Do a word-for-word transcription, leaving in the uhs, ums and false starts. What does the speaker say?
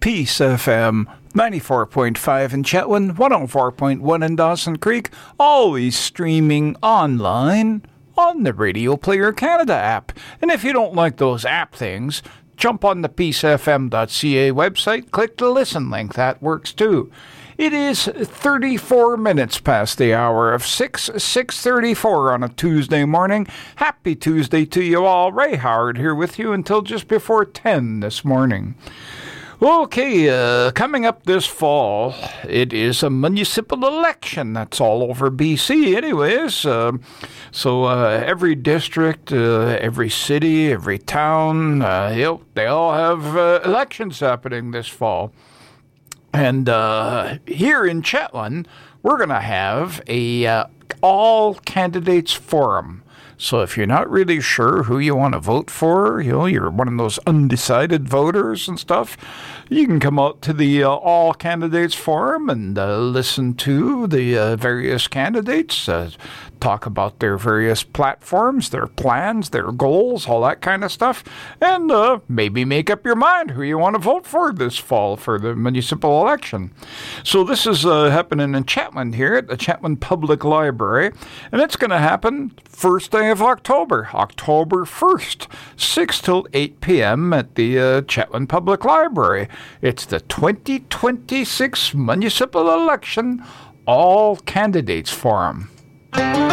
Peace F M, ninety-four point five in Chetwynd, one oh four point one in Dawson Creek, always streaming online on the Radio Player Canada app. And if you don't like those app things, jump on the peace f m dot c a website, click the listen link. That works too. It is thirty-four minutes past the hour of six, six thirty-four on a Tuesday morning. Happy Tuesday to you all. Ray Howard here with you until just before ten this morning. Okay, uh, coming up this fall, it is a municipal election. That's all over B C anyways. Uh, so uh, every district, uh, every city, every town, uh, you know, they all have uh, elections happening this fall. And uh, here in Chetwynd, we're going to have a uh, all candidates forum. So if you're not really sure who you want to vote for, you know, you're one of those undecided voters and stuff, you can come out to the uh, All Candidates Forum and uh, listen to the uh, various candidates, uh, talk about their various platforms, their plans, their goals, all that kind of stuff, and uh, maybe make up your mind who you want to vote for this fall for the municipal election. So this is uh, happening in Chetwynd here at the Chetwynd Public Library, and it's going to happen first day of October, October first, six till eight p.m. at the uh, Chetwynd Public Library. It's the twenty twenty-six municipal election All Candidates Forum.